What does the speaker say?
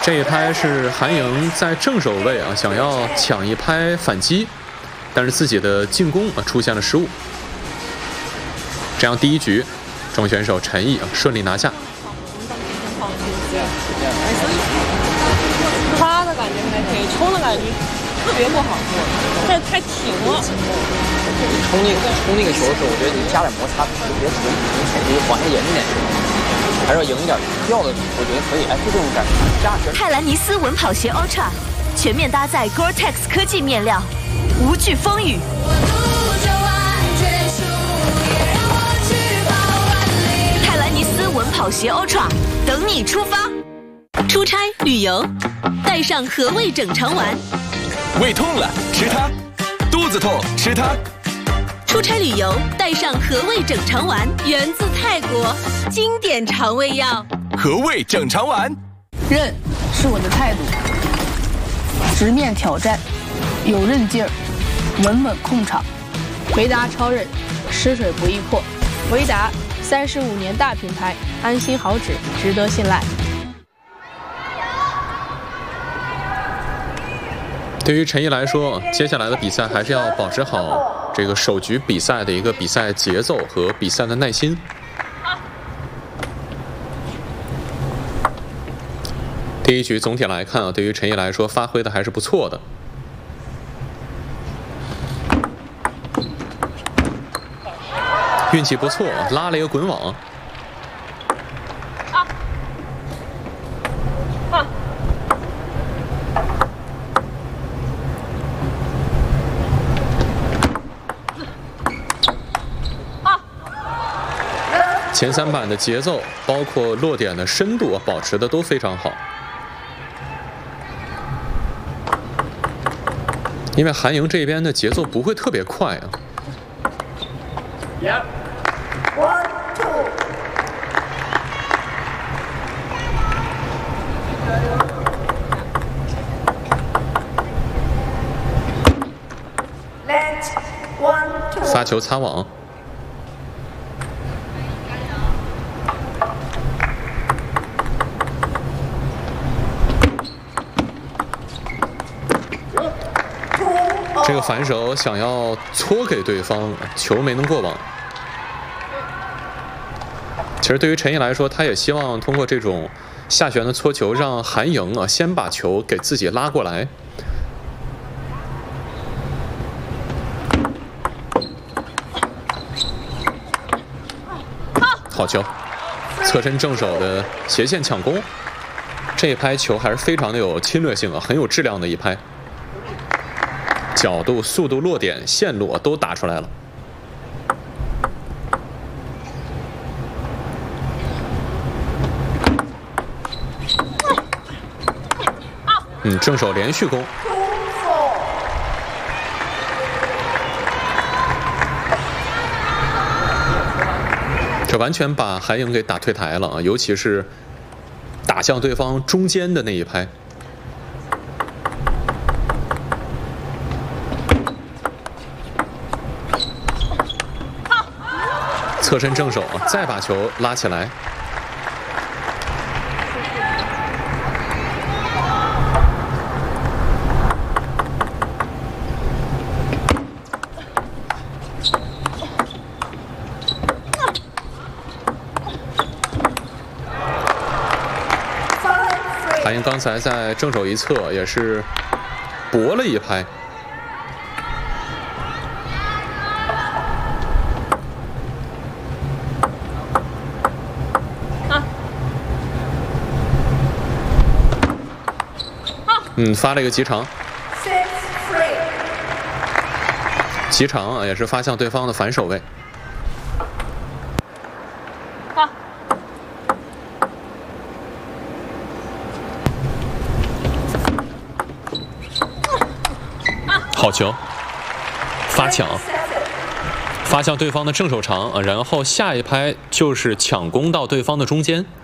这一拍是韩莹在正手位啊，想要抢一拍反击，但是自己的进攻出现了失误。这样第一局，中选手陈毅顺利拿下。 他的感觉还可以，冲的感觉特别不好，但是太挺了。 冲那个球的时候，我觉得你加点摩擦，就别停，你往下延一点，还是要赢一点掉的，我觉得可以。哎，就这种感觉，加上泰兰尼斯稳跑鞋 Ultra 全面搭载 Gore-Tex 科技面料，无惧风雨。泰兰尼斯稳跑鞋 Ultra 等你出发。出差旅游，带上和味整肠丸。 胃痛了吃它，肚子痛吃它。 出差旅游带上和味整肠丸，源自泰国经典肠胃药。 和味整肠丸。 韧是我的态度，直面挑战，有韧劲儿，稳稳控场。维达超韧，吃水不易破。维达35年大品牌，安心好纸，值得信赖。 对于陈毅来说，接下来的比赛还是要保持好这个首局比赛的一个比赛节奏和比赛的耐心。第一局总体来看啊，对于陈毅来说发挥的还是不错的。运气不错，拉了一个滚网。前3板的节奏，包括落点的深度保持的都非常好。因为韩莹这边的节奏不会特别快啊。 Yep. 1, 2. 发球擦网。这个反手想要搓给对方，球没能过网。其实对于陈毅来说，他也希望通过这种下旋的搓球，让韩莹先把球给自己拉过来。好球，侧身正手的斜线抢攻，这一拍球还是非常的有侵略性啊，很有质量的一拍。角度、速度、落点、线路都打出来了。正手连续攻。这完全把韩莹给打退台了啊！尤其是打向对方中间的那一拍。侧身正手，再把球拉起来。韩莹刚才在正手一侧也是搏了一拍。发了一个急长，急长也是发向对方的反手位。好球，发抢，发向对方的正手长，然后下一拍就是抢攻到对方的中间。